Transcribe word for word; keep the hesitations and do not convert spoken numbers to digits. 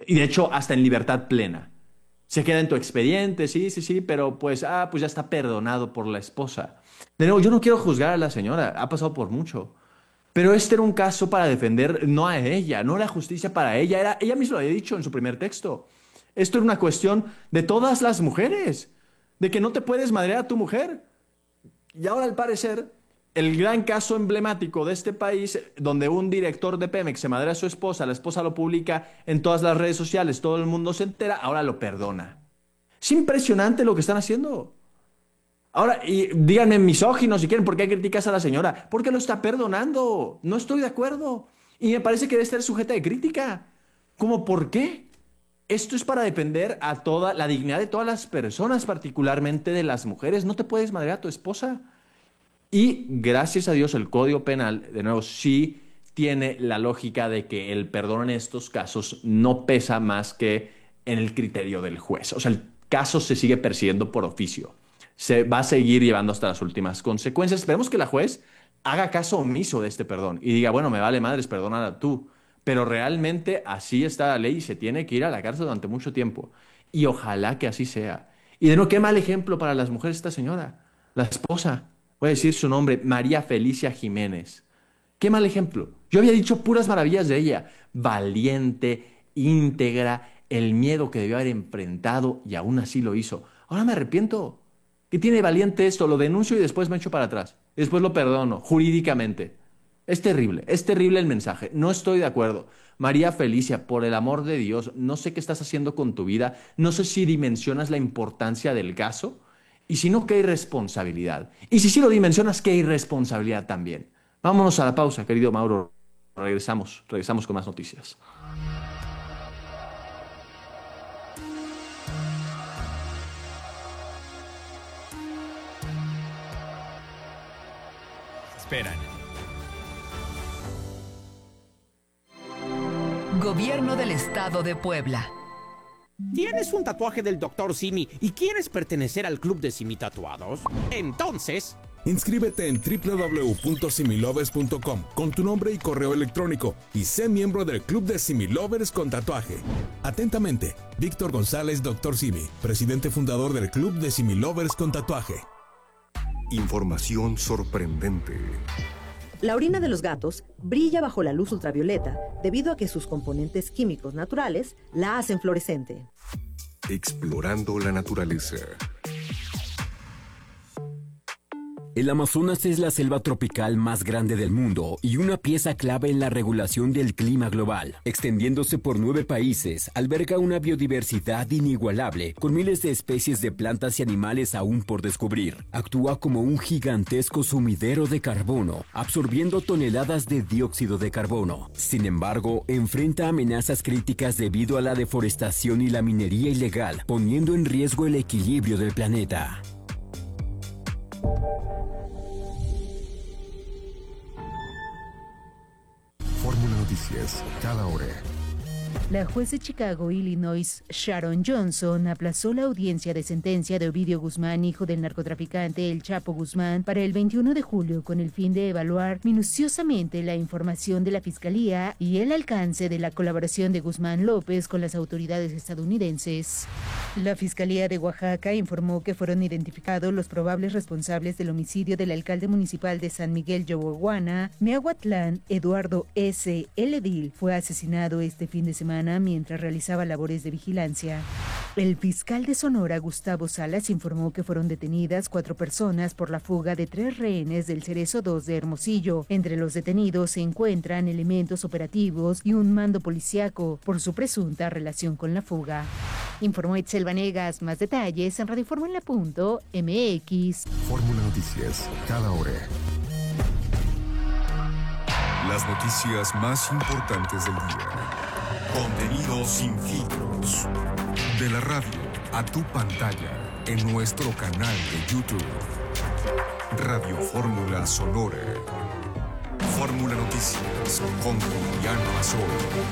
Y de hecho, hasta en libertad plena. Se queda en tu expediente, sí, sí, sí, pero pues, ah, pues ya está perdonado por la esposa. De nuevo, yo no quiero juzgar a la señora, ha pasado por mucho. Pero este era un caso para defender no a ella, no era justicia para ella, era, ella misma lo había dicho en su primer texto. Esto era una cuestión de todas las mujeres, de que no te puedes madrear a tu mujer. Y ahora, al parecer, el gran caso emblemático de este país, donde un director de Pemex se madrea a su esposa, la esposa lo publica en todas las redes sociales, todo el mundo se entera, ahora lo perdona. Es impresionante lo que están haciendo. Ahora, y díganme misóginos si quieren, ¿por qué criticas a la señora? Porque lo está perdonando. No estoy de acuerdo. Y me parece que debe estar sujeta de crítica. ¿Cómo por qué? Esto es para defender a toda la dignidad de todas las personas, particularmente de las mujeres. No te puedes madrear a tu esposa. Y gracias a Dios el Código Penal, de nuevo, sí tiene la lógica de que el perdón en estos casos no pesa más que en el criterio del juez. O sea, el caso se sigue persiguiendo por oficio. Se va a seguir llevando hasta las últimas consecuencias. Esperemos que la juez haga caso omiso de este perdón y diga, bueno, me vale madres, perdónala tú. Pero realmente así está la ley y se tiene que ir a la cárcel durante mucho tiempo. Y ojalá que así sea. Y de nuevo, qué mal ejemplo para las mujeres esta señora, la esposa. Voy a decir su nombre, María Felicia Jiménez. Qué mal ejemplo. Yo había dicho puras maravillas de ella. Valiente, íntegra, el miedo que debió haber enfrentado y aún así lo hizo. Ahora me arrepiento. ¿Qué tiene valiente esto? Lo denuncio y después me echo para atrás. Y después lo perdono, jurídicamente. Es terrible, es terrible el mensaje. No estoy de acuerdo. María Felicia, por el amor de Dios, no sé qué estás haciendo con tu vida. No sé si dimensionas la importancia del caso. Y si no, qué irresponsabilidad. Y si sí lo dimensionas, qué irresponsabilidad también. Vámonos a la pausa, querido Mauro. Regresamos, regresamos con más noticias. Esperan. Gobierno del Estado de Puebla. ¿Tienes un tatuaje del doctor Simi y quieres pertenecer al club de Simi Tatuados? Entonces, inscríbete en doble u doble u doble u punto similovers punto com con tu nombre y correo electrónico y sé miembro del club de Similovers con tatuaje. Atentamente, Víctor González, doctor Simi, presidente fundador del club de Similovers con tatuaje. Información sorprendente. La orina de los gatos brilla bajo la luz ultravioleta debido a que sus componentes químicos naturales la hacen fluorescente. Explorando la naturaleza. El Amazonas es la selva tropical más grande del mundo y una pieza clave en la regulación del clima global. Extendiéndose por nueve países, alberga una biodiversidad inigualable, con miles de especies de plantas y animales aún por descubrir. Actúa como un gigantesco sumidero de carbono, absorbiendo toneladas de dióxido de carbono. Sin embargo, enfrenta amenazas críticas debido a la deforestación y la minería ilegal, poniendo en riesgo el equilibrio del planeta. Fórmula Noticias, cada hora. La juez de Chicago, Illinois, Sharon Johnson, aplazó la audiencia de sentencia de Ovidio Guzmán, hijo del narcotraficante El Chapo Guzmán, para el veintiuno de julio con el fin de evaluar minuciosamente la información de la Fiscalía y el alcance de la colaboración de Guzmán López con las autoridades estadounidenses. La Fiscalía de Oaxaca informó que fueron identificados los probables responsables del homicidio del alcalde municipal de San Miguel Yohuahuana, Miahuatlán, Eduardo S. El Edil. Fue asesinado este fin de semana mientras realizaba labores de vigilancia. El fiscal de Sonora, Gustavo Salas, informó que fueron detenidas cuatro personas por la fuga de tres rehenes del Cerezo dos de Hermosillo. Entre los detenidos se encuentran elementos operativos y un mando policiaco por su presunta relación con la fuga. Informó Itzel Vanegas. Más detalles en radio fórmula punto m x. Fórmula Noticias, cada hora. Las noticias más importantes del día. Contenido sin filtros. De la radio a tu pantalla en nuestro canal de YouTube. Radio Fórmula Sonora. Fórmula Noticias con Julián Mazón.